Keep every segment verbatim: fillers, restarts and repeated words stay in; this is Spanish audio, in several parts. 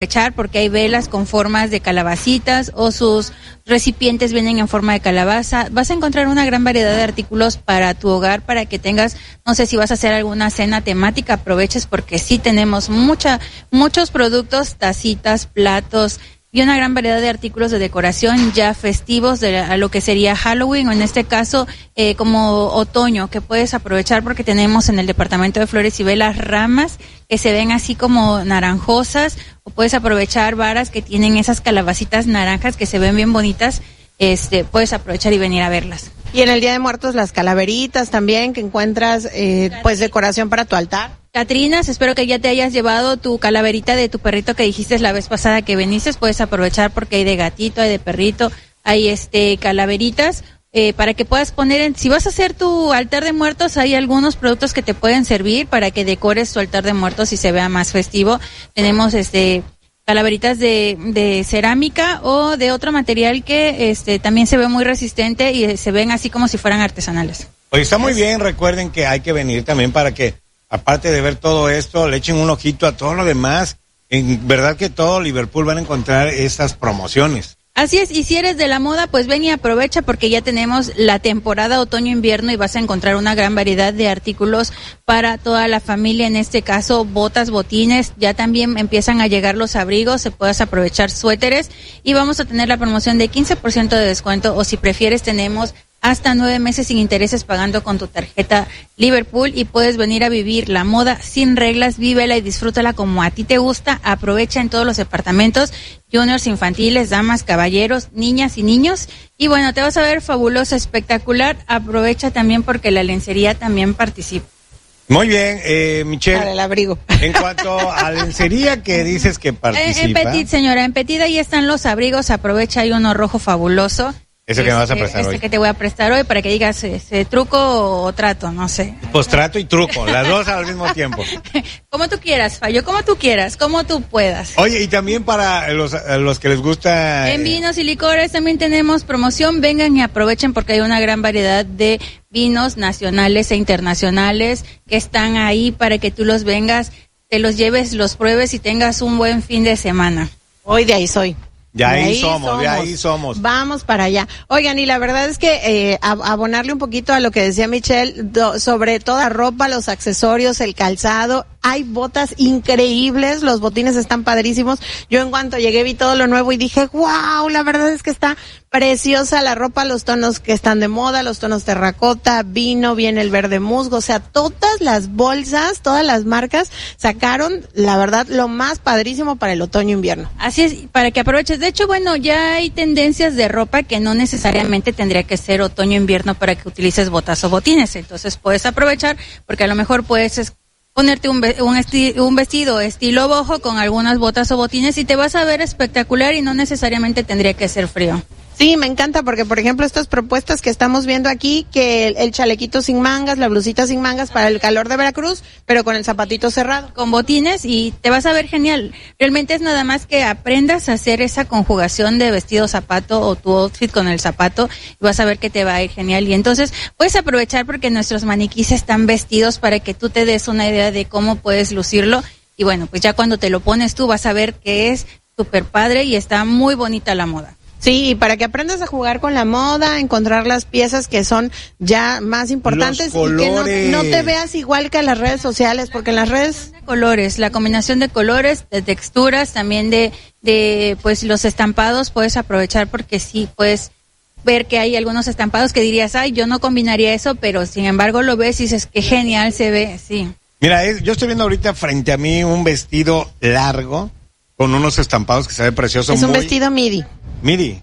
aprovechar porque hay velas con formas de calabacitas o sus recipientes vienen en forma de calabaza. Vas a encontrar una gran variedad de artículos para tu hogar, para que tengas, no sé si vas a hacer alguna cena temática, aproveches porque sí tenemos mucha, muchos productos, tacitas, platos y una gran variedad de artículos de decoración ya festivos de a lo que sería Halloween o en este caso eh, como otoño, que puedes aprovechar porque tenemos en el departamento de flores y velas ramas que se ven así como naranjosas, o puedes aprovechar varas que tienen esas calabacitas naranjas que se ven bien bonitas. Este, puedes aprovechar y venir a verlas. Y en el Día de Muertos las calaveritas también que encuentras, eh, pues decoración para tu altar. Catrinas, espero que ya te hayas llevado tu calaverita de tu perrito que dijiste la vez pasada que veniste. Puedes aprovechar porque hay de gatito, hay de perrito, hay este calaveritas eh, para que puedas poner en, si vas a hacer tu altar de muertos, hay algunos productos que te pueden servir para que decores tu altar de muertos y se vea más festivo. Tenemos este calaveritas de, de cerámica o de otro material que este también se ve muy resistente y se ven así como si fueran artesanales. Oye, está muy bien, recuerden que hay que venir también para que, aparte de ver todo esto, le echen un ojito a todo lo demás. En verdad que todo Liverpool van a encontrar estas promociones. Así es, y si eres de la moda, pues ven y aprovecha porque ya tenemos la temporada otoño-invierno y vas a encontrar una gran variedad de artículos para toda la familia, en este caso botas, botines, ya también empiezan a llegar los abrigos, se puedes aprovechar suéteres y vamos a tener la promoción de quince por ciento de descuento o si prefieres tenemos hasta nueve meses sin intereses pagando con tu tarjeta Liverpool y puedes venir a vivir la moda sin reglas, vívela y disfrútala como a ti te gusta. Aprovecha en todos los departamentos, juniors, infantiles, damas, caballeros, niñas y niños. Y bueno, te vas a ver fabulosa, espectacular. Aprovecha también porque la lencería también participa. Muy bien, eh, Michelle. Para el abrigo. En cuanto a lencería que dices que participa. En, en Petit, señora, en Petit ahí están los abrigos. Aprovecha, hay uno rojo fabuloso. Ese que me vas a prestar este hoy. Este que te voy a prestar hoy para que digas ese truco o trato, no sé. Pues trato y truco, las dos al mismo tiempo. Como tú quieras, Fallo, como tú quieras, como tú puedas. Oye, y también para los, los que les gusta... En vinos y licores también tenemos promoción, vengan y aprovechen porque hay una gran variedad de vinos nacionales e internacionales que están ahí para que tú los vengas, te los lleves, los pruebes y tengas un buen fin de semana. Hoy de ahí soy. Ya ahí, ahí somos, somos, de ahí somos. Vamos para allá. Oigan, y la verdad es que eh, abonarle un poquito a lo que decía Michelle, do, sobre toda ropa, los accesorios, el calzado, hay botas increíbles, los botines están padrísimos. Yo en cuanto llegué vi todo lo nuevo y dije, wow, la verdad es que está preciosa la ropa, los tonos que están de moda, los tonos terracota, vino, viene el verde musgo, o sea, todas las bolsas, todas las marcas sacaron, la verdad, lo más padrísimo para el otoño-invierno. Así es, para que aproveches. De hecho, bueno, ya hay tendencias de ropa que no necesariamente tendría que ser otoño-invierno para que utilices botas o botines, entonces puedes aprovechar, porque a lo mejor puedes ponerte un, un, esti- un vestido estilo boho con algunas botas o botines y te vas a ver espectacular y no necesariamente tendría que ser frío. Sí, me encanta porque, por ejemplo, estas propuestas que estamos viendo aquí, que el, el chalequito sin mangas, la blusita sin mangas para el calor de Veracruz, pero con el zapatito cerrado. Con botines y te vas a ver genial. Realmente es nada más que aprendas a hacer esa conjugación de vestido-zapato o tu outfit con el zapato y vas a ver que te va a ir genial. Y entonces puedes aprovechar porque nuestros maniquíes están vestidos para que tú te des una idea de cómo puedes lucirlo. Y bueno, pues ya cuando te lo pones tú vas a ver que es súper padre y está muy bonita la moda. Sí, y para que aprendas a jugar con la moda, encontrar las piezas que son ya más importantes y que no, no te veas igual que en las redes sociales, porque en las redes... De colores, la combinación de colores, de texturas, también de, de pues los estampados puedes aprovechar porque sí, puedes ver que hay algunos estampados que dirías, ay, yo no combinaría eso, pero sin embargo lo ves y dices, qué genial se ve, sí. Mira, es, yo estoy viendo ahorita frente a mí un vestido largo con unos estampados que se ve precioso. Es un muy... vestido midi. Midi.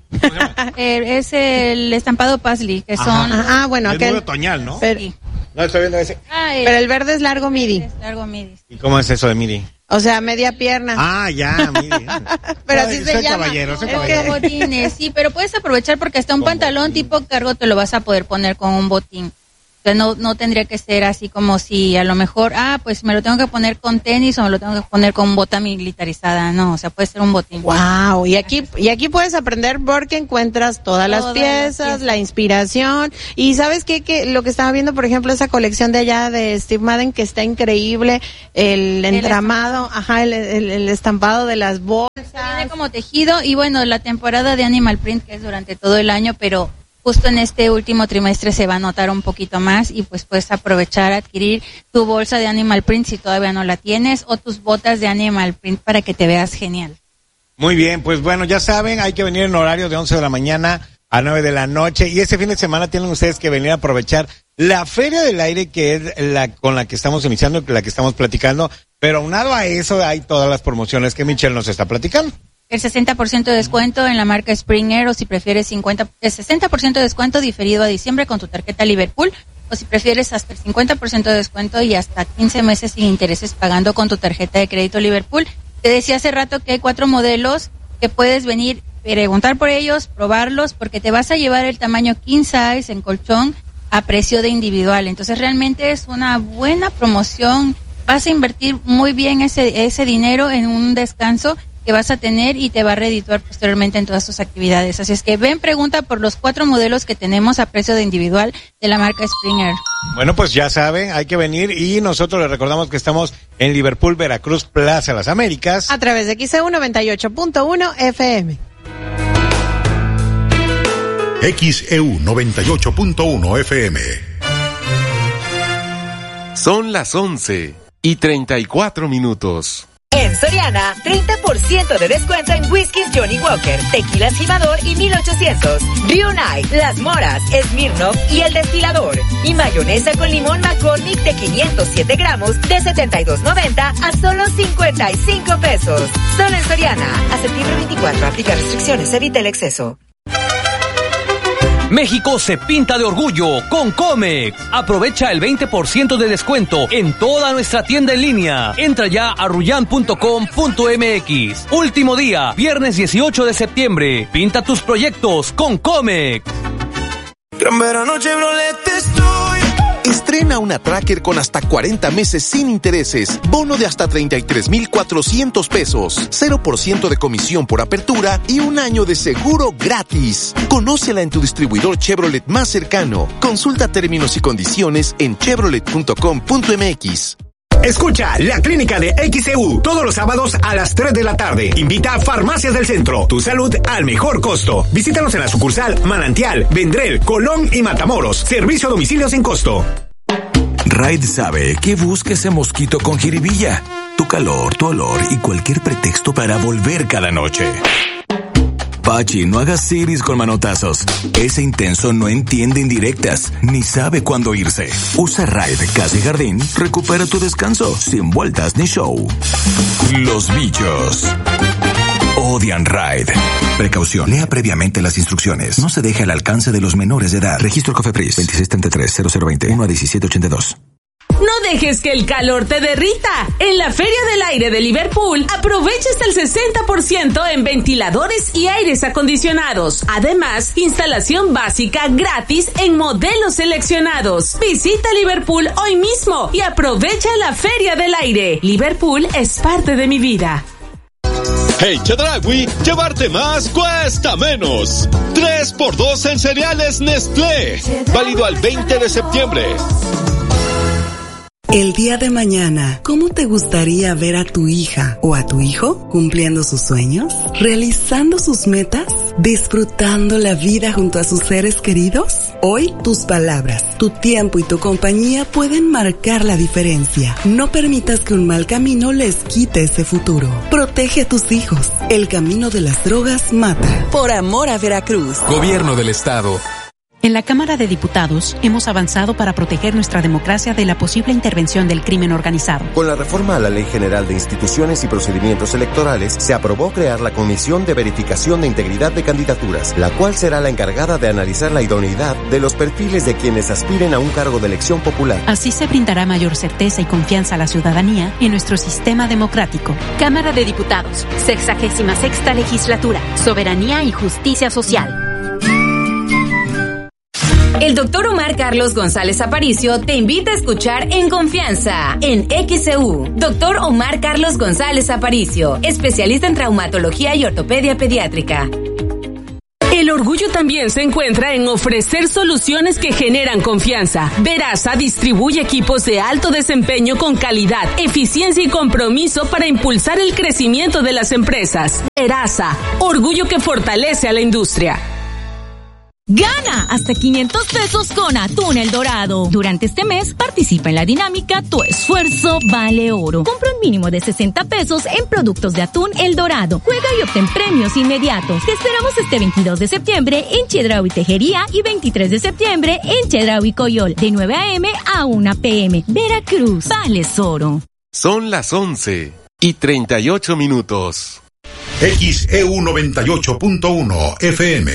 eh, es el estampado Paisley, que son... Ah, bueno, es aquel... muy otoñal, ¿no? Pero... Sí. No, estoy viendo ese. Ah, el... Pero el verde es largo midi. Es largo midi. ¿Y cómo es eso de midi? O sea, media pierna. Ah, ya, midi. Pero no, así soy se llama. caballero, soy Es caballero. que botines, sí, pero puedes aprovechar porque hasta un Con pantalón botín. tipo cargo te lo vas a poder poner con un botín. O sea, no, no tendría que ser así como si a lo mejor, ah, pues me lo tengo que poner con tenis o me lo tengo que poner con bota militarizada. No, o sea, puede ser un botín. Wow, y aquí, y aquí puedes aprender porque encuentras todas, todas las, piezas, las piezas, la inspiración. Y ¿sabes qué? Que lo que estaba viendo, por ejemplo, esa colección de allá de Steve Madden, que está increíble, el entramado, el ajá, el, el, el estampado de las bolsas. Viene como tejido y bueno, la temporada de Animal Print, que es durante todo el año, pero justo en este último trimestre se va a notar un poquito más y pues puedes aprovechar, adquirir tu bolsa de Animal Print si todavía no la tienes o tus botas de Animal Print para que te veas genial. Muy bien, pues bueno, ya saben, hay que venir en horario de once de la mañana a nueve de la noche y ese fin de semana tienen ustedes que venir a aprovechar la Feria del Aire, que es la con la que estamos iniciando, la que estamos platicando, pero aunado a eso hay todas las promociones que Michelle nos está platicando. El sesenta por ciento de descuento en la marca Springer o si prefieres cincuenta, el sesenta por ciento de descuento diferido a diciembre con tu tarjeta Liverpool o si prefieres hasta el cincuenta por ciento de descuento y hasta quince meses sin intereses pagando con tu tarjeta de crédito Liverpool. Te decía hace rato que hay cuatro modelos que puedes venir, preguntar por ellos, probarlos, porque te vas a llevar el tamaño king size en colchón a precio de individual. Entonces realmente es una buena promoción. Vas a invertir muy bien ese, ese dinero en un descanso que vas a tener y te va a redituar posteriormente en todas tus actividades. Así es que ven, pregunta por los cuatro modelos que tenemos a precio de individual de la marca Springer. Bueno, pues ya saben, hay que venir y nosotros les recordamos que estamos en Liverpool, Veracruz, Plaza Las Américas. A través de X E U noventa y ocho punto uno F M. X E U noventa y ocho punto uno F M. Son las once y treinta y cuatro minutos. En Soriana, treinta por ciento de descuento en whiskies Johnny Walker, tequilas Jimador y mil ochocientos, Rio Night, Las Moras, Smirnoff y El Destilador. Y mayonesa con limón McCormick de quinientos siete gramos de setenta y dos noventa a solo cincuenta y cinco pesos. Solo en Soriana. A septiembre veinticuatro, aplica restricciones, evita el exceso. México se pinta de orgullo con Comex. Aprovecha el veinte por ciento de descuento en toda nuestra tienda en línea. Entra ya a ruyan punto com punto m x. Último día, viernes dieciocho de septiembre. Pinta tus proyectos con Comex. Gran verano Chevrolet estoy. Estrena una Tracker con hasta cuarenta meses sin intereses, bono de hasta treinta y tres mil cuatrocientos pesos, cero por ciento de comisión por apertura y un año de seguro gratis. Conócela en tu distribuidor Chevrolet más cercano. Consulta términos y condiciones en chevrolet punto com punto m x. Escucha la clínica de X E U todos los sábados a las tres de la tarde. Invita a Farmacias del Centro. Tu salud al mejor costo. Visítanos en la sucursal Manantial, Vendrell, Colón y Matamoros. Servicio a domicilio sin costo. Raid sabe que busca ese mosquito con jiribilla. Tu calor, tu olor y cualquier pretexto para volver cada noche. Pachi, no hagas siris con manotazos. Ese intenso no entiende indirectas, ni sabe cuándo irse. Usa Raid Casa y Jardín, recupera tu descanso, sin vueltas ni show. Los bichos odian Raid. Precaución, lea previamente las instrucciones. No se deje al alcance de los menores de edad. Registro COFEPRIS veintiséis treinta y tres cero cero veinte uno a diecisiete ochenta y dos. No dejes que el calor te derrita. En la Feria del Aire de Liverpool, aprovecha hasta el sesenta por ciento en ventiladores y aires acondicionados. Además, instalación básica gratis en modelos seleccionados. Visita Liverpool hoy mismo y aprovecha la Feria del Aire. Liverpool es parte de mi vida. Hey Chedraui, llevarte más cuesta menos. tres por dos en cereales Nestlé. Válido al veinte de septiembre. El día de mañana, ¿cómo te gustaría ver a tu hija o a tu hijo cumpliendo sus sueños, realizando sus metas, disfrutando la vida junto a sus seres queridos? Hoy, tus palabras, tu tiempo y tu compañía pueden marcar la diferencia. No permitas que un mal camino les quite ese futuro. Protege a tus hijos. El camino de las drogas mata. Por amor a Veracruz. Gobierno del Estado. En la Cámara de Diputados hemos avanzado para proteger nuestra democracia de la posible intervención del crimen organizado. Con la reforma a la Ley General de Instituciones y Procedimientos Electorales, se aprobó crear la Comisión de Verificación de Integridad de Candidaturas, la cual será la encargada de analizar la idoneidad de los perfiles de quienes aspiren a un cargo de elección popular. Así se brindará mayor certeza y confianza a la ciudadanía en nuestro sistema democrático. Cámara de Diputados, sexagésima sexta legislatura, soberanía y justicia social. El doctor Omar Carlos González Aparicio te invita a escuchar En Confianza, en X E U. Doctor Omar Carlos González Aparicio, especialista en traumatología y ortopedia pediátrica. El orgullo también se encuentra en ofrecer soluciones que generan confianza. Veraza distribuye equipos de alto desempeño con calidad, eficiencia y compromiso para impulsar el crecimiento de las empresas. Veraza, orgullo que fortalece a la industria. Gana hasta quinientos pesos con Atún El Dorado. Durante este mes, participa en la dinámica Tu Esfuerzo Vale Oro. Compra un mínimo de sesenta pesos en productos de Atún El Dorado. Juega y obtén premios inmediatos. Te esperamos este veintidós de septiembre en Chedraui Tejería y veintitrés de septiembre en Chedraui Coyol, de nueve a.m. a una p.m. Veracruz, vales oro. Son las once y treinta y ocho minutos. X E U noventa y ocho punto uno F M.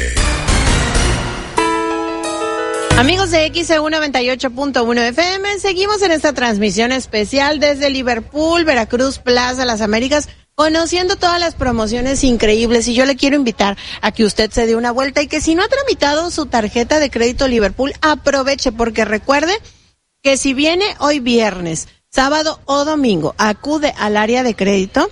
Amigos de X E U noventa y ocho punto uno F M, seguimos en esta transmisión especial desde Liverpool, Veracruz, Plaza Las Américas, conociendo todas las promociones increíbles, y yo le quiero invitar a que usted se dé una vuelta y que si no ha tramitado su tarjeta de crédito Liverpool, aproveche, porque recuerde que si viene hoy viernes, sábado o domingo, acude al área de crédito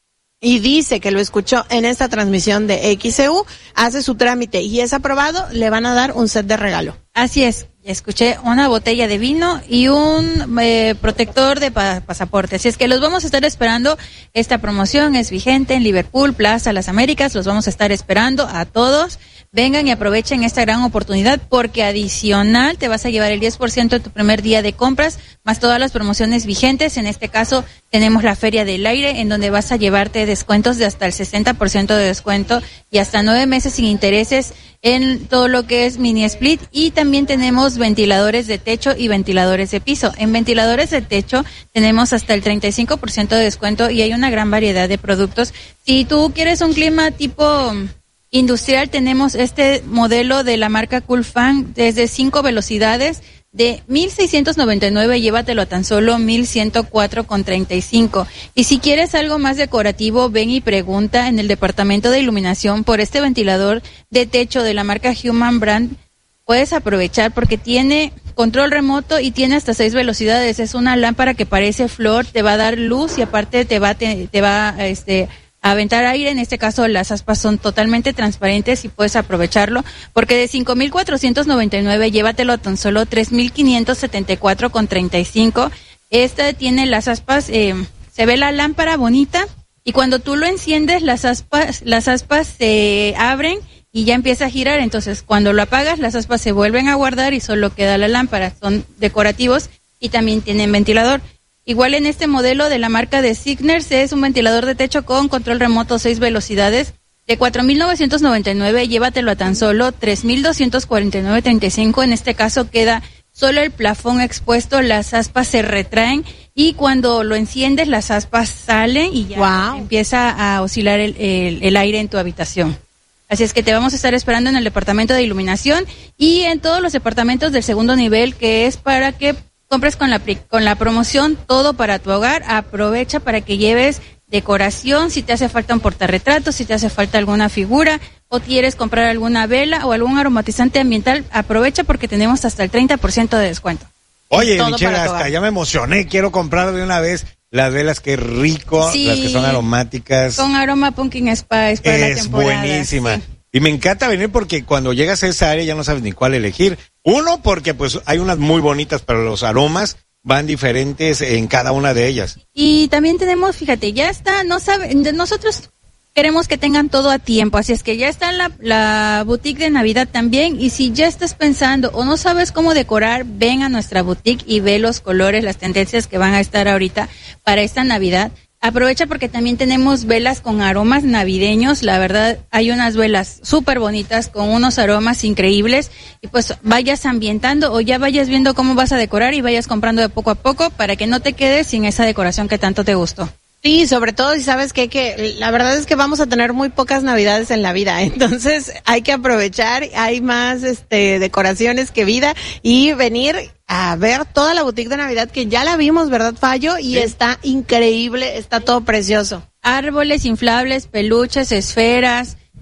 y dice que lo escuchó en esta transmisión de X E U, hace su trámite y es aprobado, le van a dar un set de regalo. Así es, escuché una botella de vino y un eh, protector de pa- pasaporte. Así es que los vamos a estar esperando. Esta promoción es vigente en Liverpool, Plaza Las Américas. Los vamos a estar esperando a todos. Vengan y aprovechen esta gran oportunidad, porque adicional te vas a llevar el diez por ciento de tu primer día de compras, más todas las promociones vigentes. En este caso tenemos la Feria del Aire, en donde vas a llevarte descuentos de hasta el sesenta por ciento de descuento y hasta nueve meses sin intereses en todo lo que es mini split. Y también tenemos ventiladores de techo y ventiladores de piso. En ventiladores de techo tenemos hasta el treinta y cinco por ciento de descuento y hay una gran variedad de productos. Si tú quieres un clima tipo industrial, tenemos este modelo de la marca Cool Fan desde cinco velocidades de mil seiscientos noventa y nueve, llévatelo a tan solo mil ciento cuatro con treinta y cinco. Y si quieres algo más decorativo, ven y pregunta en el departamento de iluminación por este ventilador de techo de la marca Human Brand. Puedes aprovechar porque tiene control remoto y tiene hasta seis velocidades. Es una lámpara que parece flor, te va a dar luz y aparte te va te, te va este a aventar aire. En este caso las aspas son totalmente transparentes y puedes aprovecharlo, porque de cinco mil cuatrocientos noventa y nueve llévatelo a tan solo tres mil quinientos setenta y cuatro con treinta y cinco. Esta tiene las aspas, eh, se ve la lámpara bonita y cuando tú lo enciendes las aspas, las aspas se abren y ya empieza a girar. Entonces cuando lo apagas las aspas se vuelven a guardar y solo queda la lámpara. Son decorativos y también tienen ventilador. Igual en este modelo de la marca de Signers es un ventilador de techo con control remoto seis velocidades de cuatro mil novecientos noventa y nueve, llévatelo a tan solo tres mil doscientos cuarenta y nueve con treinta y cinco. En este caso queda solo el plafón expuesto, las aspas se retraen y cuando lo enciendes las aspas salen y ya wow. empieza a oscilar el, el, el aire en tu habitación. Así es que te vamos a estar esperando en el departamento de iluminación y en todos los departamentos del segundo nivel, que es para que compres con la con la promoción todo para tu hogar. Aprovecha para que lleves decoración, si te hace falta un portarretrato, si te hace falta alguna figura o quieres comprar alguna vela o algún aromatizante ambiental, aprovecha porque tenemos hasta el treinta por ciento de descuento. Oye, Michelle, hasta ya me emocioné, quiero comprar de una vez las velas, que rico, sí, las que son aromáticas. Con aroma pumpkin spice para la temporada. Es buenísima. Sí. Y me encanta venir porque cuando llegas a esa área ya no sabes ni cuál elegir. Uno, porque pues hay unas muy bonitas, pero los aromas van diferentes en cada una de ellas. Y también tenemos, fíjate, ya está, no sabe, nosotros queremos que tengan todo a tiempo, así es que ya está la, la boutique de Navidad también, y si ya estás pensando o no sabes cómo decorar, ven a nuestra boutique y ve los colores, las tendencias que van a estar ahorita para esta Navidad. Aprovecha porque también tenemos velas con aromas navideños. La verdad, hay unas velas súper bonitas con unos aromas increíbles. Y pues vayas ambientando o ya vayas viendo cómo vas a decorar y vayas comprando de poco a poco para que no te quedes sin esa decoración que tanto te gustó. Sí, sobre todo si sabes que, que la verdad es que vamos a tener muy pocas Navidades en la vida, entonces hay que aprovechar, hay más este decoraciones que vida y venir a ver toda la boutique de Navidad que ya la vimos, ¿verdad, Fallo? Y sí, está increíble, está todo precioso. Árboles inflables, peluches, esferas,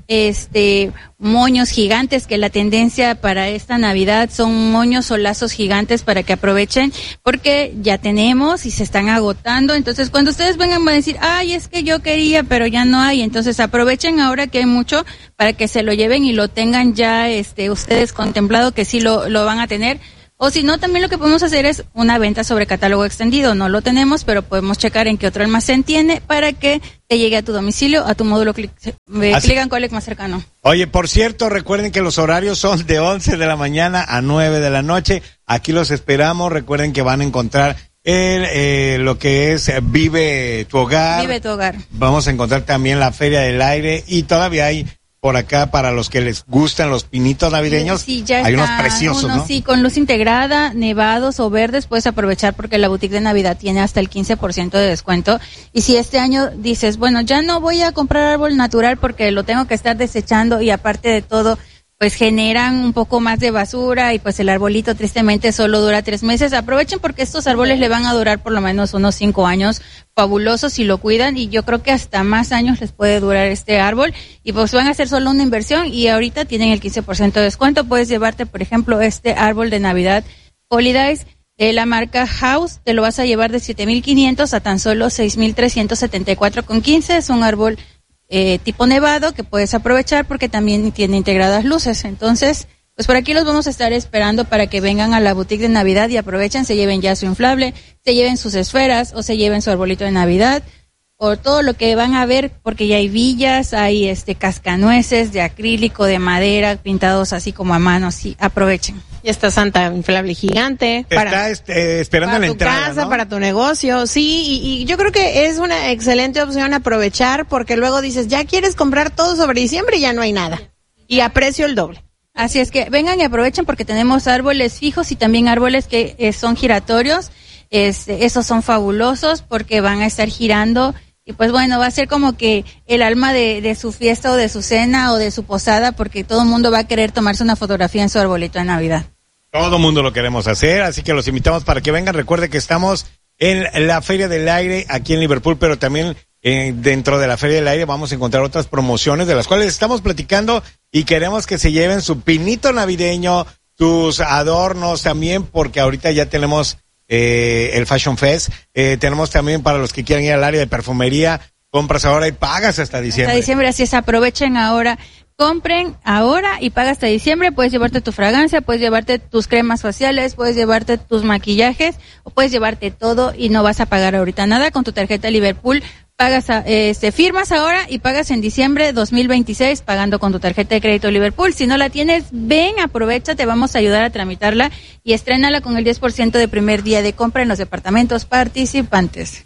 este moños gigantes, que la tendencia para esta Navidad son moños o lazos gigantes para que aprovechen, porque ya tenemos y se están agotando. Entonces cuando ustedes vengan van a decir, ay, es que yo quería pero ya no hay. Entonces aprovechen ahora que hay mucho para que se lo lleven y lo tengan ya este ustedes contemplado que sí lo, lo van a tener. O si no, también lo que podemos hacer es una venta sobre catálogo extendido. No lo tenemos, pero podemos checar en qué otro almacén tiene para que te llegue a tu domicilio, a tu módulo Click, eh, Click and Collect más cercano. Oye, por cierto, recuerden que los horarios son de once de la mañana a nueve de la noche. Aquí los esperamos. Recuerden que van a encontrar el, eh, lo que es Vive tu Hogar. Vive tu Hogar. Vamos a encontrar también la Feria del Aire y todavía hay por acá para los que les gustan los pinitos navideños. Sí, ya hay está, unos preciosos, unos, ¿no? Sí, con luz integrada, nevados o verdes, puedes aprovechar porque la boutique de Navidad tiene hasta el quince por ciento de descuento. Y si este año dices, bueno, ya no voy a comprar árbol natural porque lo tengo que estar desechando y aparte de todo, pues generan un poco más de basura y pues el arbolito tristemente solo dura tres meses. Aprovechen porque estos árboles le van a durar por lo menos unos cinco años fabulosos si lo cuidan y yo creo que hasta más años les puede durar este árbol y pues van a hacer solo una inversión y ahorita tienen el quince por ciento de descuento. Puedes llevarte, por ejemplo, este árbol de Navidad Holidays de la marca House, te lo vas a llevar de siete mil quinientos a tan solo seis mil trescientos setenta y cuatro con quince. Es un árbol Eh, tipo nevado que puedes aprovechar porque también tiene integradas luces. Entonces, pues por aquí los vamos a estar esperando para que vengan a la boutique de Navidad y aprovechen, se lleven ya su inflable, se lleven sus esferas o se lleven su arbolito de Navidad o todo lo que van a ver porque ya hay villas, hay este cascanueces de acrílico, de madera, pintados así como a mano, sí, aprovechen. Y está Santa inflable gigante. Te para, está este, esperando para la tu entrada, casa, ¿no? para tu negocio, sí, y, y yo creo que es una excelente opción aprovechar porque luego dices, ya quieres comprar todo sobre diciembre y ya no hay nada. Y a precio el doble. Así es que vengan y aprovechen porque tenemos árboles fijos y también árboles que eh, son giratorios. Este, esos son fabulosos porque van a estar girando. Y pues bueno, va a ser como que el alma de, de su fiesta o de su cena o de su posada porque todo el mundo va a querer tomarse una fotografía en su arbolito de Navidad. Todo mundo lo queremos hacer, así que los invitamos para que vengan. Recuerde que estamos en la Feria del Aire aquí en Liverpool, pero también eh, dentro de la Feria del Aire vamos a encontrar otras promociones de las cuales estamos platicando y queremos que se lleven su pinito navideño, sus adornos también, porque ahorita ya tenemos eh, el Fashion Fest, eh, tenemos también para los que quieran ir al área de perfumería, compras ahora y pagas hasta diciembre. Hasta diciembre, así es, aprovechen ahora. Compren ahora y paga hasta diciembre. Puedes llevarte tu fragancia, puedes llevarte tus cremas faciales, puedes llevarte tus maquillajes o puedes llevarte todo y no vas a pagar ahorita nada con tu tarjeta Liverpool. Pagas, a, este, firmas ahora y pagas en diciembre dos mil veintiséis pagando con tu tarjeta de crédito Liverpool. Si no la tienes, ven, aprovecha, te vamos a ayudar a tramitarla y estrénala con el diez por ciento de primer día de compra en los departamentos participantes.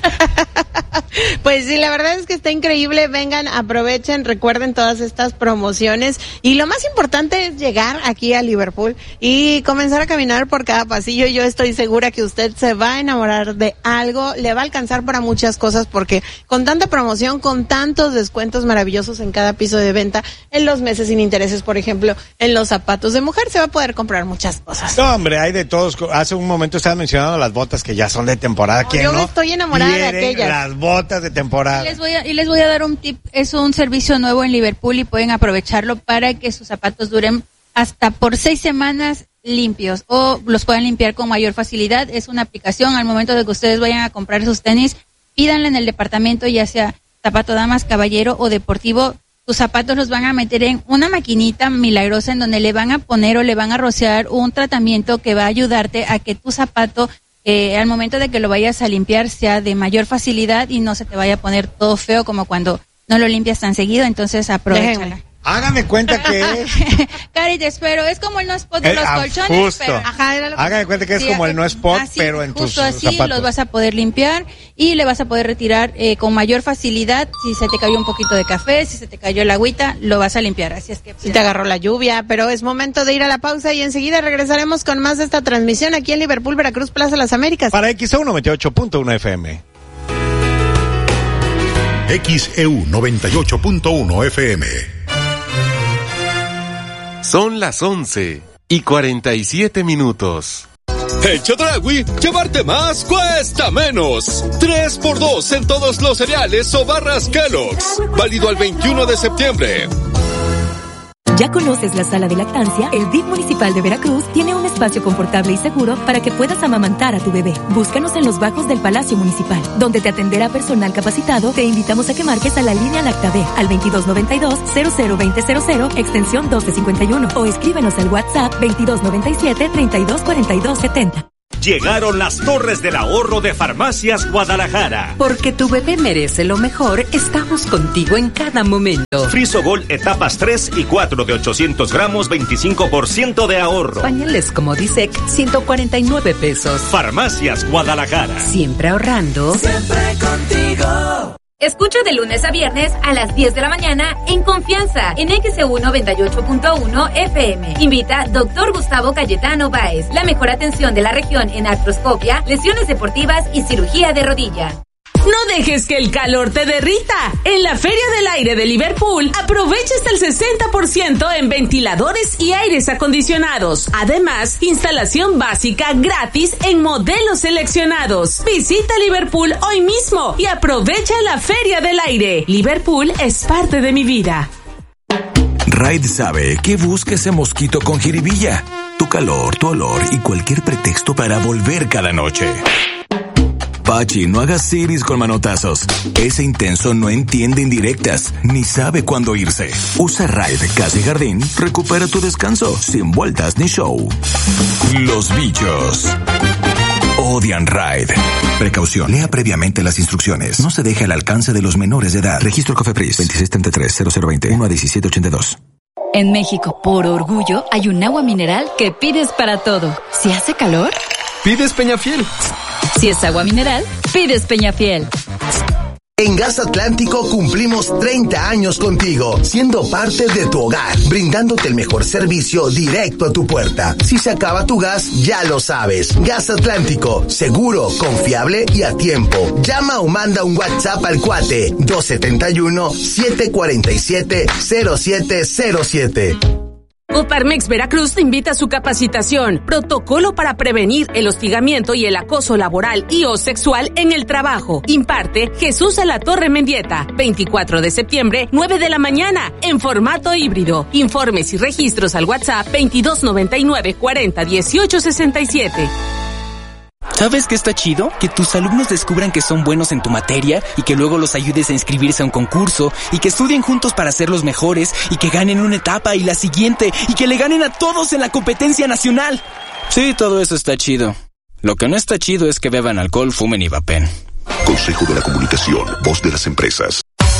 Pues sí, la verdad es que está increíble. Vengan, aprovechen, recuerden todas estas promociones y lo más importante es llegar aquí a Liverpool y comenzar a caminar por cada pasillo. Yo estoy segura que usted se va a enamorar de algo, le va a alcanzar para muchas cosas porque con tanta promoción, con tantos descuentos maravillosos en cada piso de venta, en los meses sin intereses, por ejemplo, en los zapatos de mujer, se va a poder comprar muchas cosas. No, hombre, hay de todos. Hace un momento estaba mencionando las botas que ya son de temporada. ¿Quién Yo no? me estoy enamorada de aquellas. Las botas de temporada. Y les voy a, y les voy a dar un tip, es un servicio nuevo en Liverpool y pueden aprovecharlo para que sus zapatos duren hasta por seis semanas limpios o los puedan limpiar con mayor facilidad. Es una aplicación, al momento de que ustedes vayan a comprar sus tenis, pídanla en el departamento, ya sea zapato damas, caballero o deportivo. Tus zapatos los van a meter en una maquinita milagrosa en donde le van a poner o le van a rociar un tratamiento que va a ayudarte a que tu zapato Eh, al momento de que lo vayas a limpiar sea de mayor facilidad y no se te vaya a poner todo feo como cuando no lo limpias tan seguido, entonces aprovechala. Háganme cuenta que es. Cari, te espero. Es como el no spot de Eh, los ah, colchones. justo. Pero, ajá, era lo que- Háganme cuenta que es Sí, como el no spot, así, pero en tus justo así zapatos. los vas a poder limpiar y le vas a poder retirar eh, con mayor facilidad. Si se te cayó un poquito de café, si se te cayó el agüita, lo vas a limpiar. Así es que. Si te agarró la lluvia, pero es momento de ir a la pausa y enseguida regresaremos con más de esta transmisión aquí en Liverpool, Veracruz, Plaza Las Américas. Para X E U noventa y ocho punto uno F M. X E U noventa y ocho punto uno F M. Son las once y cuarenta y siete minutos. En Chedraui, llevarte más cuesta menos. tres por dos en todos los cereales o barras Kellogg's. Válido al veintiuno de septiembre. ¿Ya conoces la sala de lactancia? El D I F municipal de Veracruz tiene un espacio confortable y seguro para que puedas amamantar a tu bebé. Búscanos en los bajos del Palacio Municipal, donde te atenderá personal capacitado. Te invitamos a que marques a la línea LactaB al veintidós noventa y dos, cero cero veinte cero cero, extensión doce cincuenta y uno, o escríbenos al WhatsApp veintidós noventa y siete, treinta y dos cuarenta y dos setenta. Llegaron las Torres del Ahorro de Farmacias Guadalajara. Porque tu bebé merece lo mejor, estamos contigo en cada momento. Frisogol etapas tres y cuatro de ochocientos gramos, veinticinco por ciento de ahorro. Pañales como Disec, ciento cuarenta y nueve pesos. Farmacias Guadalajara. Siempre ahorrando. Siempre contigo. Escucha de lunes a viernes a las diez de la mañana en Confianza en X E U noventa y ocho punto uno F M. Invita doctor Gustavo Cayetano Báez. La mejor atención de la región en artroscopia, lesiones deportivas y cirugía de rodilla. No dejes que el calor te derrita. En la Feria del Aire de Liverpool, aprovecha hasta el sesenta por ciento en ventiladores y aires acondicionados. Además, instalación básica gratis en modelos seleccionados. Visita Liverpool hoy mismo y aprovecha la Feria del Aire. Liverpool es parte de mi vida. Raid sabe que busca ese mosquito con jiribilla. Tu calor, tu olor y cualquier pretexto para volver cada noche. Pachi, no hagas iris con manotazos. Ese intenso no entiende indirectas, ni sabe cuándo irse. Usa Raid Casa y Jardín, recupera tu descanso, sin vueltas ni show. Los bichos odian Raid. Precaución, lea previamente las instrucciones. No se deje al alcance de los menores de edad. Registro COFEPRIS veintiséis treinta y tres, cero cero veinte, uno a diecisiete ochenta y dos. En México, por orgullo, hay un agua mineral que pides para todo. Si hace calor, pides Peñafiel. Si es agua mineral, pides Peñafiel. En Gas Atlántico cumplimos treinta años contigo, siendo parte de tu hogar, brindándote el mejor servicio directo a tu puerta. Si se acaba tu gas, ya lo sabes. Gas Atlántico, seguro, confiable y a tiempo. Llama o manda un WhatsApp al cuate dos siete uno, siete cuatro siete, cero siete cero siete. Coparmex Veracruz te invita a su capacitación, protocolo para prevenir el hostigamiento y el acoso laboral y o sexual en el trabajo. Imparte Jesús Alatorre Mendieta, veinticuatro de septiembre, nueve de la mañana, en formato híbrido. Informes y registros al WhatsApp veintidós noventa y nueve, cuarenta, dieciocho sesenta y siete. ¿Sabes qué está chido? Que tus alumnos descubran que son buenos en tu materia y que luego los ayudes a inscribirse a un concurso y que estudien juntos para ser los mejores y que ganen una etapa y la siguiente y que le ganen a todos en la competencia nacional. Sí, todo eso está chido. Lo que no está chido es que beban alcohol, fumen y vapen. Consejo de la Comunicación, voz de las empresas.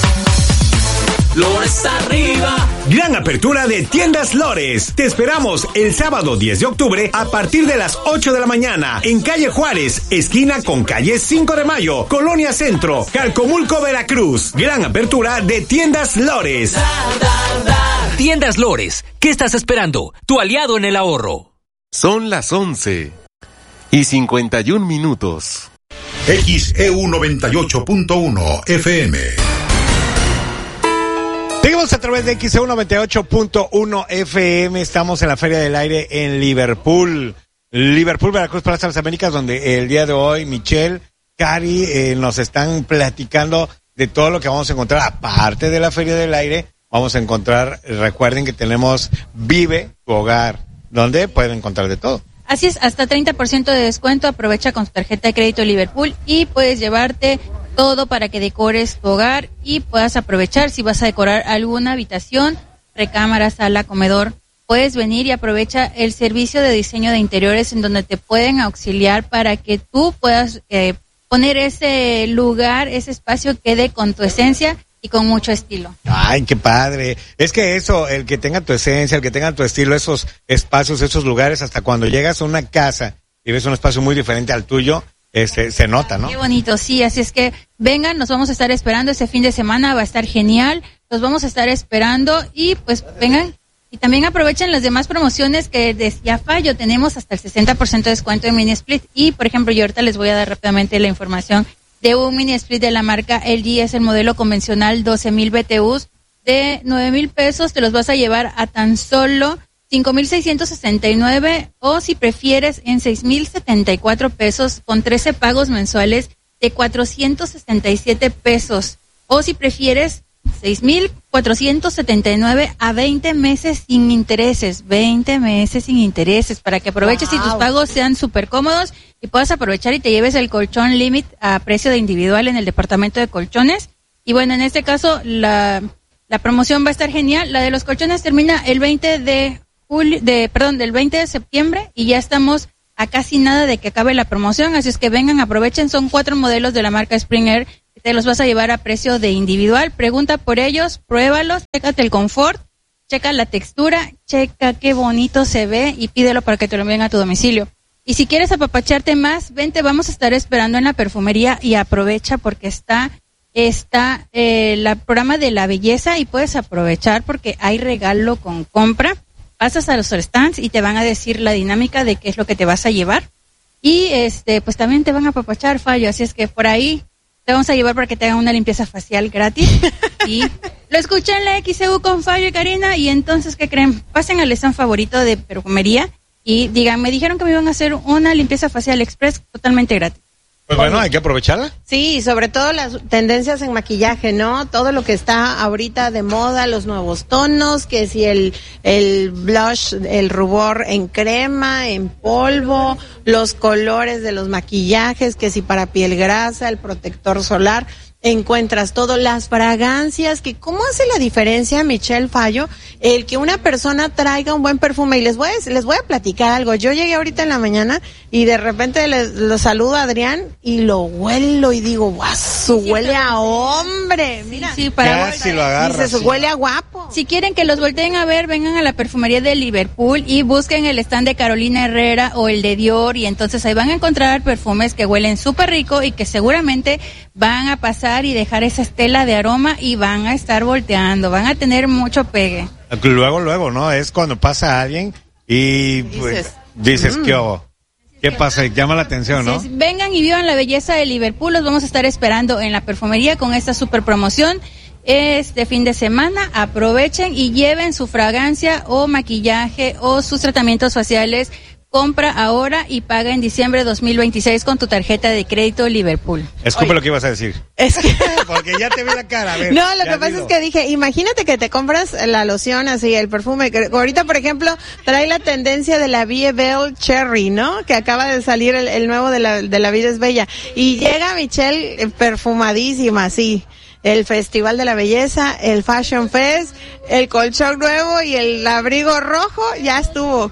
Lores arriba. Gran apertura de Tiendas Lores. Te esperamos el sábado diez de octubre a partir de las ocho de la mañana en calle Juárez, esquina con calle cinco de mayo, Colonia Centro, Calcomulco, Veracruz. Gran apertura de Tiendas Lores. Tiendas Lores. ¿Qué estás esperando? Tu aliado en el ahorro. Son las once y cincuenta y un minutos. X E U noventa y ocho punto uno F M. Seguimos a través de X E U noventa y ocho punto uno F M. Estamos en la Feria del Aire en Liverpool. Liverpool, Veracruz, Plaza de las Américas, donde el día de hoy Michelle, Cari, eh, nos están platicando de todo lo que vamos a encontrar. Aparte de la Feria del Aire, vamos a encontrar, recuerden que tenemos Vive tu Hogar, donde pueden encontrar de todo. Así es, hasta treinta por ciento de descuento. Aprovecha con tu tarjeta de crédito Liverpool y puedes llevarte todo para que decores tu hogar y puedas aprovechar si vas a decorar alguna habitación, recámara, sala, comedor. Puedes venir y aprovecha el servicio de diseño de interiores en donde te pueden auxiliar para que tú puedas eh, poner ese lugar, ese espacio quede con tu esencia y con mucho estilo. Ay, qué padre. Es que eso, el que tenga tu esencia, el que tenga tu estilo, esos espacios, esos lugares, hasta cuando llegas a una casa y ves un espacio muy diferente al tuyo, Este, se nota, ¿no? Qué bonito, sí, así es que vengan, nos vamos a estar esperando ese fin de semana, va a estar genial, los vamos a estar esperando y pues vengan y también aprovechen las demás promociones que decía Fallo, tenemos hasta el sesenta por ciento de descuento en mini split y por ejemplo yo ahorita les voy a dar rápidamente la información de un mini split de la marca L G, es el modelo convencional doce mil B T Us de nueve mil pesos, te los vas a llevar a tan solo cinco mil seiscientos sesenta y nueve, o si prefieres en seis mil setenta y cuatro pesos con trece pagos mensuales de cuatrocientos sesenta y siete pesos, o si prefieres seis mil cuatrocientos setenta y nueve a veinte meses sin intereses, veinte meses sin intereses, para que aproveches wow. y tus pagos sean súper cómodos y puedas aprovechar y te lleves el colchón Limit a precio de individual en el departamento de colchones. Y bueno, en este caso la, la promoción va a estar genial. La de los colchones termina el veinte de julio, de, perdón, del veinte de septiembre, y ya estamos a casi nada de que acabe la promoción, así es que vengan, aprovechen. Son cuatro modelos de la marca Spring Air, te los vas a llevar a precio de individual. Pregunta por ellos, pruébalos, chécate el confort, checa la textura, checa qué bonito se ve y pídelo para que te lo envíen a tu domicilio. Y si quieres apapacharte más, vente, vamos a estar esperando en la perfumería y aprovecha porque está está eh, el programa de la belleza y puedes aprovechar porque hay regalo con compra. Pasas a los stands y te van a decir la dinámica de qué es lo que te vas a llevar. Y este pues también te van a apapachar, Fallo, así es que por ahí te vamos a llevar para que te hagan una limpieza facial gratis. Y lo escuché en la X E U con Fallo y Karina. Y entonces, ¿qué creen? Pasen al stand favorito de perfumería y digan, me dijeron que me iban a hacer una limpieza facial express totalmente gratis. Pues bueno, hay que aprovecharla. Sí, sobre todo las tendencias en maquillaje, ¿no? Todo lo que está ahorita de moda, los nuevos tonos, que si el, el blush, el rubor en crema, en polvo, los colores de los maquillajes, que si para piel grasa, el protector solar, encuentras todo, las fragancias, que cómo hace la diferencia, Michelle, Fallo, el que una persona traiga un buen perfume. Y les voy a, les voy a platicar algo. Yo llegué ahorita en la mañana y de repente les, lo saludo a Adrián y lo huelo y digo, guau, su huele a hombre. Mira, sí, sí, para si lo agarras, dice, sí. huele a guapo. Si quieren que los volteen a ver, vengan a la perfumería de Liverpool y busquen el stand de Carolina Herrera o el de Dior, y entonces ahí van a encontrar perfumes que huelen súper rico y que seguramente van a pasar y dejar esa estela de aroma y van a estar volteando, van a tener mucho pegue. Luego, luego, ¿no? Es cuando pasa alguien y pues, dices, dices mm. ¿qué hago? ¿Qué pasa? Llama la atención, ¿no? Entonces, vengan y vivan la belleza de Liverpool, los vamos a estar esperando en la perfumería con esta super promoción. Este fin de semana, aprovechen y lleven su fragancia o maquillaje o sus tratamientos faciales. Compra ahora y paga en diciembre de dos mil veintiséis con tu tarjeta de crédito Liverpool. Escupe Oye, lo que ibas a decir. Es que... Porque ya te vi la cara. A ver, no, lo que pasa digo. es que dije, imagínate que te compras la loción así, el perfume. Que ahorita, por ejemplo, trae la tendencia de la Vie Belle Cherry, ¿no? Que acaba de salir el, el nuevo de la, de la Vida es Bella. Y llega Michelle perfumadísima, así. El Festival de la Belleza, el Fashion Fest, el colchón nuevo y el abrigo rojo, ya estuvo.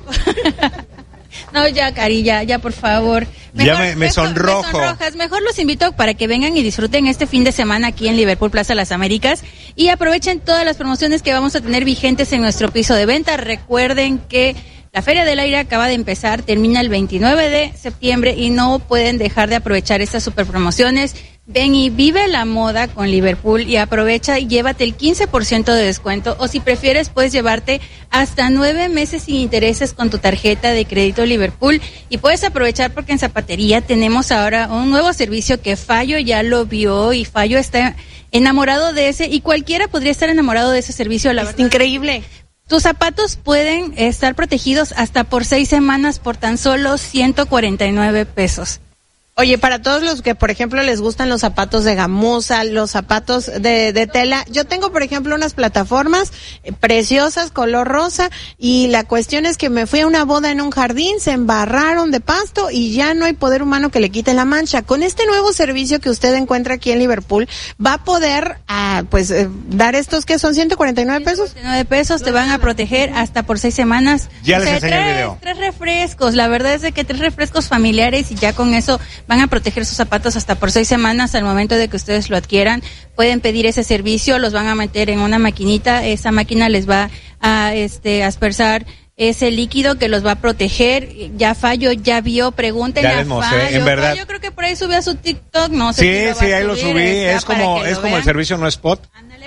No, ya, Cari, ya, ya, por favor. Mejor, ya me, me, sonrojo. me sonrojas. Mejor los invito para que vengan y disfruten este fin de semana aquí en Liverpool Plaza Las Américas y aprovechen todas las promociones que vamos a tener vigentes en nuestro piso de venta. Recuerden que la Feria del Aire acaba de empezar, termina el veintinueve de septiembre y no pueden dejar de aprovechar estas super promociones. Ven y vive la moda con Liverpool y aprovecha y llévate el quince por ciento de descuento, o si prefieres puedes llevarte hasta nueve meses sin intereses con tu tarjeta de crédito Liverpool. Y puedes aprovechar porque en zapatería tenemos ahora un nuevo servicio que Fallo ya lo vio y Fallo está enamorado de ese, y cualquiera podría estar enamorado de ese servicio. La es verdad, increíble. Tus zapatos pueden estar protegidos hasta por seis semanas por tan solo ciento cuarenta y nueve pesos. Oye, para todos los que, por ejemplo, les gustan los zapatos de gamuza, los zapatos de, de tela, yo tengo, por ejemplo, unas plataformas eh, preciosas, color rosa, y la cuestión es que me fui a una boda en un jardín, se embarraron de pasto y ya no hay poder humano que le quite la mancha. Con este nuevo servicio que usted encuentra aquí en Liverpool, va a poder, ah, pues, eh, dar estos que son ciento cuarenta y nueve pesos. ciento cuarenta y nueve pesos, te van a proteger hasta por seis semanas. Ya o les sea, enseño tres, el video. Tres refrescos, la verdad es de que tres refrescos familiares y ya con eso van a proteger sus zapatos hasta por seis semanas al momento de que ustedes lo adquieran. Pueden pedir ese servicio, los van a meter en una maquinita, esa máquina les va a este aspersar ese líquido que los va a proteger. Ya Fallo ya vio, pregúntenle ya a mostré, Fallo. en verdad. Yo creo que por ahí subió a su TikTok, no sé sí, si lo sí, va a ahí lo subir, subí, está es como para que es lo como el vean. servicio no spot. Ándale,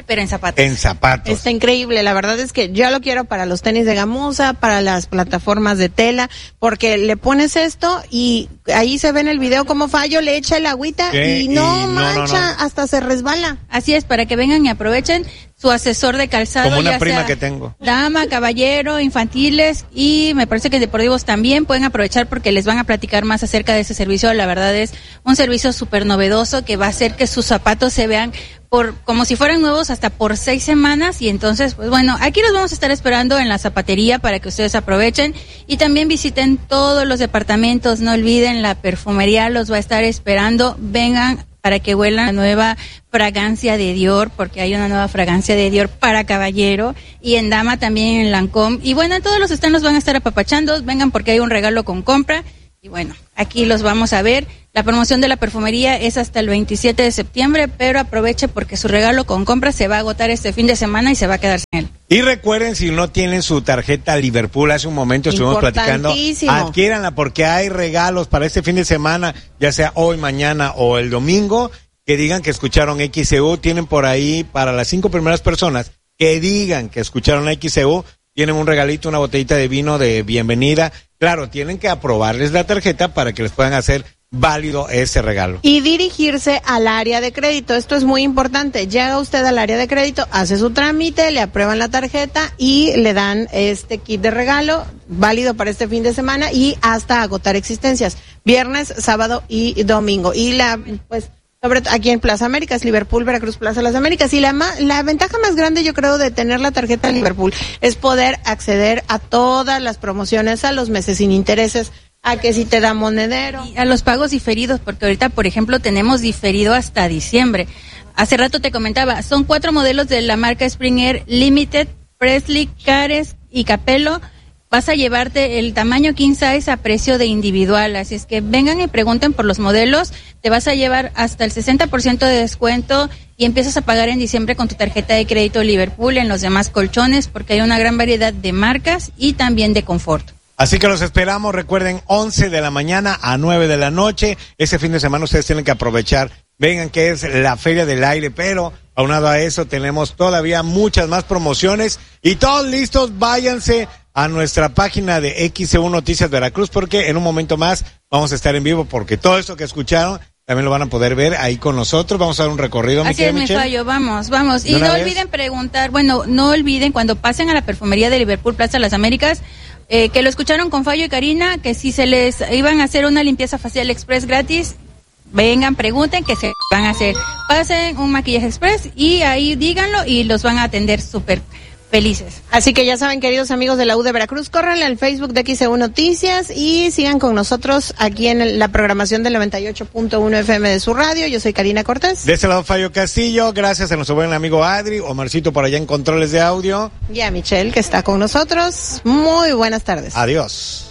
pero en zapatos. En zapatos. Está increíble, la verdad es que yo lo quiero para los tenis de gamuza, para las plataformas de tela, porque le pones esto y ahí se ve en el video cómo Fallo le echa el agüita ¿Qué? y no Y no, mancha, no, no. hasta se resbala. Así es, para que vengan y aprovechen su asesor de calzado. Como una ya prima sea que tengo. Dama, caballero, infantiles y me parece que deportivos también pueden aprovechar porque les van a platicar más acerca de ese servicio. La verdad es un servicio súper novedoso que va a hacer que sus zapatos se vean por como si fueran nuevos hasta por seis semanas y entonces, pues bueno, aquí los vamos a estar esperando en la zapatería para que ustedes aprovechen y también visiten todos los departamentos, no olviden, la perfumería los va a estar esperando, vengan para que huelan la nueva fragancia de Dior, porque hay una nueva fragancia de Dior para caballero, y en dama también en Lancôme, y bueno, en todos los stands los van a estar apapachando, vengan porque hay un regalo con compra, y bueno, aquí los vamos a ver. La promoción de la perfumería es hasta el veintisiete de septiembre, pero aproveche porque su regalo con compra se va a agotar este fin de semana y se va a quedar sin él. Y recuerden, si no tienen su tarjeta Liverpool, hace un momento estuvimos platicando, adquiéranla porque hay regalos para este fin de semana, ya sea hoy, mañana o el domingo, que digan que escucharon X C U, tienen por ahí para las cinco primeras personas que digan que escucharon X C U, tienen un regalito, una botellita de vino de bienvenida. Claro, tienen que aprobarles la tarjeta para que les puedan hacer válido ese regalo. Y dirigirse al área de crédito, esto es muy importante. Llega usted al área de crédito, hace su trámite, le aprueban la tarjeta y le dan este kit de regalo válido para este fin de semana y hasta agotar existencias, viernes, sábado y domingo. Y la, pues, sobre aquí en Plaza Américas, Liverpool, Veracruz, Plaza Las Américas. Y la ma, la ventaja más grande, yo creo, de tener la tarjeta Liverpool es poder acceder a todas las promociones, a los meses sin intereses, a que si te da monedero. Y a los pagos diferidos, porque ahorita, por ejemplo, tenemos diferido hasta diciembre. Hace rato te comentaba, son cuatro modelos de la marca Springer Limited, Presley, Cares y Capello. Vas a llevarte el tamaño king size a precio de individual, así es que vengan y pregunten por los modelos, te vas a llevar hasta el sesenta por ciento de descuento y empiezas a pagar en diciembre con tu tarjeta de crédito Liverpool en los demás colchones porque hay una gran variedad de marcas y también de confort. Así que los esperamos, recuerden, once de la mañana a nueve de la noche, ese fin de semana ustedes tienen que aprovechar, vengan que es la Feria del Aire, pero aunado a eso tenemos todavía muchas más promociones y todos listos, váyanse a nuestra página de X C U Noticias Veracruz porque en un momento más vamos a estar en vivo porque todo esto que escucharon también lo van a poder ver ahí con nosotros, vamos a dar un recorrido. Así es, mi Fallo, vamos, vamos. Y no vez? olviden preguntar, bueno, no olviden cuando pasen a la perfumería de Liverpool Plaza Las Américas, eh, que lo escucharon con Fallo y Karina, que si se les iban a hacer una limpieza facial express gratis, vengan, pregunten que se van a hacer. Pasen un maquillaje express y ahí díganlo y los van a atender súper felices. Así que ya saben, queridos amigos de la U de Veracruz, córranle al Facebook de X C U Noticias y sigan con nosotros aquí en el, la programación del noventa y ocho punto uno F M de su radio. Yo soy Karina Cortés. De este lado, Fallo Castillo. Gracias a nuestro buen amigo Adri, Omarcito por allá en controles de audio. Y a Michelle, que está con nosotros. Muy buenas tardes. Adiós.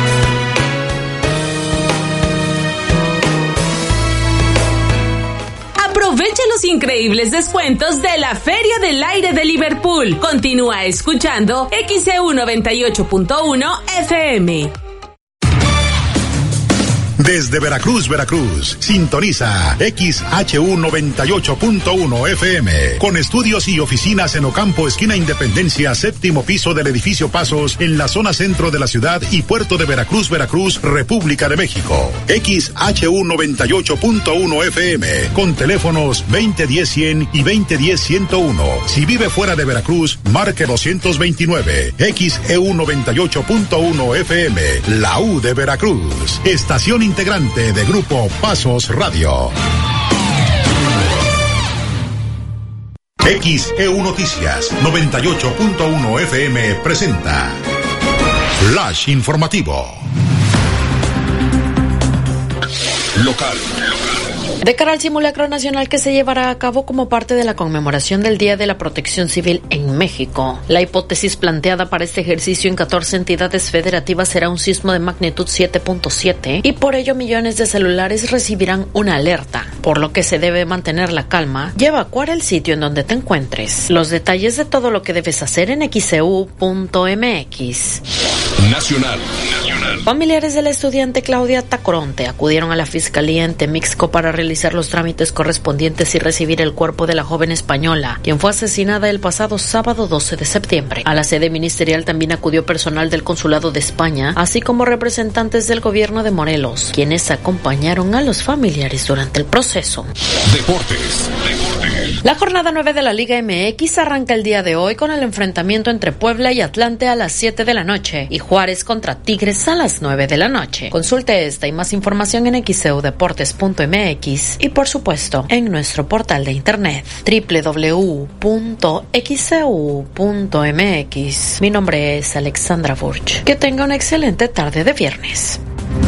Aprovecha los increíbles descuentos de la Feria del Aire de Liverpool. Continúa escuchando X C U noventa y ocho punto uno F M. Desde Veracruz, Veracruz, sintoniza X H U noventa y ocho punto uno F M, con estudios y oficinas en Ocampo, esquina Independencia, séptimo piso del edificio Pasos, en la zona centro de la ciudad y puerto de Veracruz, Veracruz, República de México. X H U noventa y ocho punto uno F M, con teléfonos veinte diez cien y veinte diez ciento uno. Si vive fuera de Veracruz, marque doscientos veintinueve. X E U noventa y ocho punto uno F M, la U de Veracruz, estación integrante de Grupo Pasos Radio. X E U Noticias noventa y ocho punto uno F M presenta Flash Informativo. Local. De cara al simulacro nacional que se llevará a cabo como parte de la conmemoración del Día de la Protección Civil en México, la hipótesis planteada para este ejercicio en catorce entidades federativas será un sismo de magnitud siete punto siete y por ello millones de celulares recibirán una alerta, por lo que se debe mantener la calma y evacuar el sitio en donde te encuentres. Los detalles de todo lo que debes hacer en X C U punto M X. Nacional. Nacional. Familiares del estudiante Claudia Tacoronte acudieron a la Fiscalía en Temixco para realizar los trámites correspondientes y recibir el cuerpo de la joven española, quien fue asesinada el pasado sábado doce de septiembre. A la sede ministerial también acudió personal del Consulado de España, así como representantes del gobierno de Morelos, quienes acompañaron a los familiares durante el proceso. Deportes. Deportes. La jornada nueve de la Liga M X arranca el día de hoy con el enfrentamiento entre Puebla y Atlante a las siete de la noche y Juárez contra Tigres a las nueve de la noche. Consulte esta y más información en x e u deportes punto m x y por supuesto en nuestro portal de internet doble u doble u doble u punto x e u punto m x. Mi nombre es Alexandra Burch. Que tenga una excelente tarde de viernes.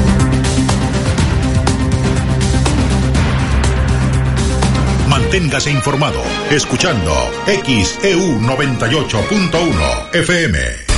Manténgase informado escuchando X E U noventa y ocho punto uno F M.